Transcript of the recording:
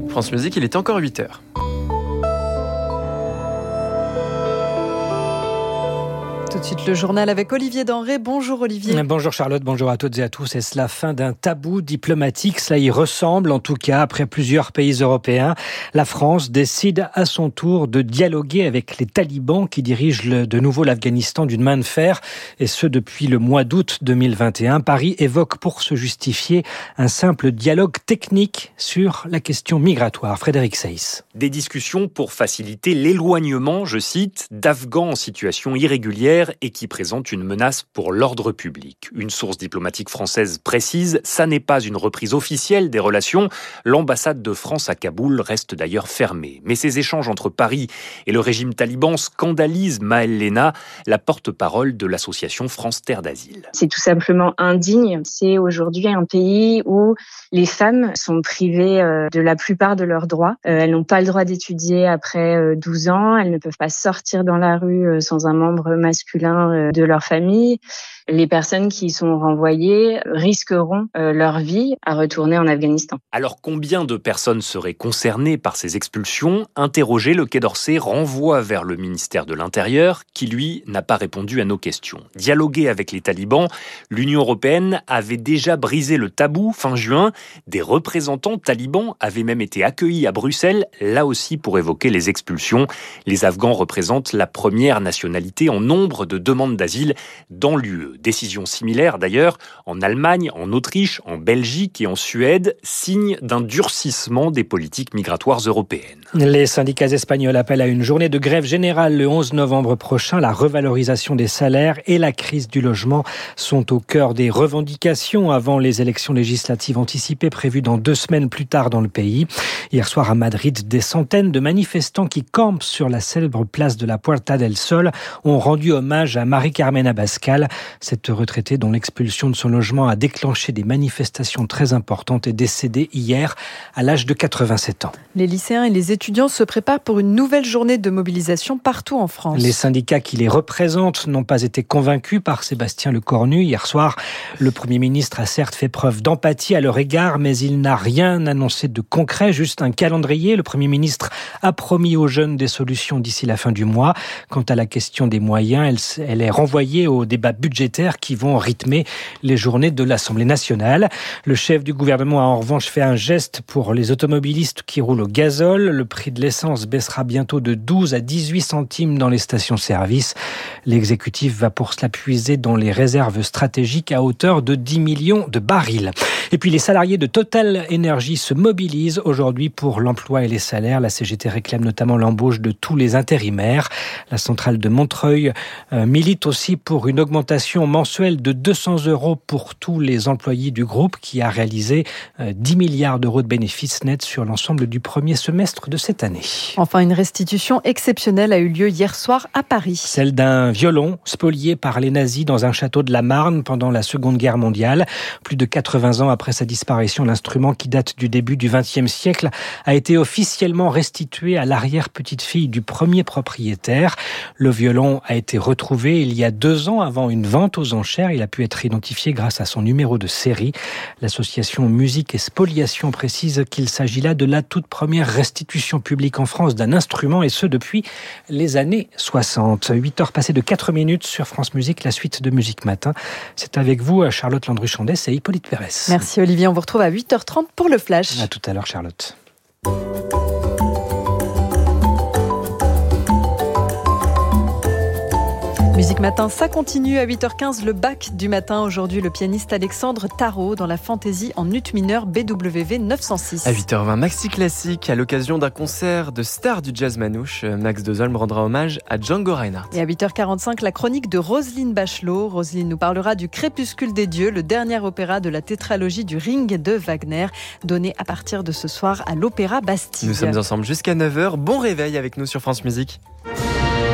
France Musique, il est encore 8h. Tout de suite le journal avec Olivier Denré. Bonjour Olivier. Bonjour Charlotte, bonjour à toutes et à tous. Est-ce la fin d'un tabou diplomatique? Cela y ressemble, en tout cas, après plusieurs pays européens. La France décide à son tour de dialoguer avec les talibans qui dirigent de nouveau l'Afghanistan d'une main de fer, et ce depuis le mois d'août 2021. Paris évoque pour se justifier un simple dialogue technique sur la question migratoire. Frédéric Seyss. Des discussions pour faciliter l'éloignement, je cite, d'Afghans en situation irrégulière et qui présentent une menace pour l'ordre public. Une source diplomatique française précise, ça n'est pas une reprise officielle des relations. L'ambassade de France à Kaboul reste d'ailleurs fermée. Mais ces échanges entre Paris et le régime taliban scandalisent Maëlle Léna, la porte-parole de l'association France Terre d'Asile. C'est tout simplement indigne. C'est aujourd'hui un pays où les femmes sont privées de la plupart de leurs droits. Elles n'ont pas le droit d'étudier après 12 ans. Elles ne peuvent pas sortir dans la rue sans un membre masculin de leur famille. Les personnes qui y sont renvoyées risqueront leur vie à retourner en Afghanistan. Alors combien de personnes seraient concernées par ces expulsions? Interrogé, le Quai d'Orsay renvoie vers le ministère de l'Intérieur qui, lui, n'a pas répondu à nos questions. Dialoguer avec les talibans, l'Union européenne avait déjà brisé le tabou fin juin. Des représentants talibans avaient même été accueillis à Bruxelles, là aussi pour évoquer les expulsions. Les Afghans représentent la première nationalité en nombre de demandes d'asile dans l'UE. Décision similaire d'ailleurs en Allemagne, en Autriche, en Belgique et en Suède, signe d'un durcissement des politiques migratoires européennes. Les syndicats espagnols appellent à une journée de grève générale le 11 novembre prochain. La revalorisation des salaires et la crise du logement sont au cœur des revendications avant les élections législatives anticipées prévues dans 2 semaines plus tard dans le pays. Hier soir à Madrid, des centaines de manifestants qui campent sur la célèbre place de la Puerta del Sol ont rendu hommage à Marie-Carmen Abascal. Cette retraitée dont l'expulsion de son logement a déclenché des manifestations très importantes est décédée hier à l'âge de 87 ans. Les lycéens et les étudiants se préparent pour une nouvelle journée de mobilisation partout en France. Les syndicats qui les représentent n'ont pas été convaincus par Sébastien Lecornu. Hier soir, le Premier ministre a certes fait preuve d'empathie à leur égard, mais il n'a rien annoncé de concret, juste un calendrier. Le Premier ministre a promis aux jeunes des solutions d'ici la fin du mois. Quant à la question des moyens, elle est renvoyée au débat budgétaires qui vont rythmer les journées de l'Assemblée nationale. Le chef du gouvernement a en revanche fait un geste pour les automobilistes qui roulent au gazole. Le prix de l'essence baissera bientôt de 12 à 18 centimes dans les stations-service. L'exécutif va pour cela puiser dans les réserves stratégiques à hauteur de 10 millions de barils. Et puis les salariés de Total Energy se mobilisent aujourd'hui pour l'emploi et les salaires. La CGT réclame notamment l'embauche de tous les intérimaires. La centrale de Montreuil milite aussi pour une augmentation mensuelle de 200 € pour tous les employés du groupe qui a réalisé 10 milliards d'euros de bénéfices nets sur l'ensemble du premier semestre de cette année. Enfin, une restitution exceptionnelle a eu lieu hier soir à Paris. Celle d'un violon spolié par les nazis dans un château de la Marne pendant la Seconde Guerre mondiale. Plus de 80 ans après sa disparition, l'instrument qui date du début du XXe siècle a été officiellement restitué à l'arrière-petite-fille du premier propriétaire. Le violon a été retrouvé il y a 2 ans avant une vente aux enchères. Il a pu être identifié grâce à son numéro de série. L'association Musique et Spoliation précise qu'il s'agit là de la toute première restitution publique en France d'un instrument, et ce depuis les années 60. 8h passées de 4 minutes sur France Musique, la suite de Musique Matin. C'est avec vous, Charlotte Landru-Chandès et Hippolyte Pérès. Merci Olivier, on vous retrouve à 8h30 pour le Flash. À tout à l'heure Charlotte. Musique Matin, ça continue à 8h15, le bac du matin. Aujourd'hui, le pianiste Alexandre Tarot dans la fantaisie en ut mineur BWV 906. À 8h20, Maxi Classique, à l'occasion d'un concert de stars du jazz manouche, Max Dezolm rendra hommage à Django Reinhardt. Et à 8h45, la chronique de Roselyne Bachelot. Roselyne nous parlera du Crépuscule des dieux, le dernier opéra de la tétralogie du Ring de Wagner, donné à partir de ce soir à l'Opéra Bastille. Nous sommes ensemble jusqu'à 9h. Bon réveil avec nous sur France Musique.